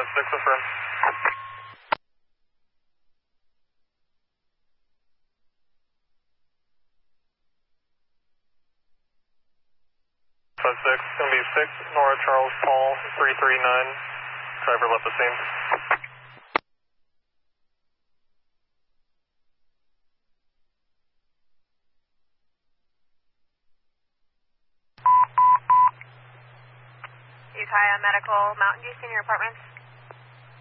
6 affirm. 56, going to be 6, Nora Charles Paul, 339. Driver left the scene. Ukiah Medical, Mountain View Senior Apartments.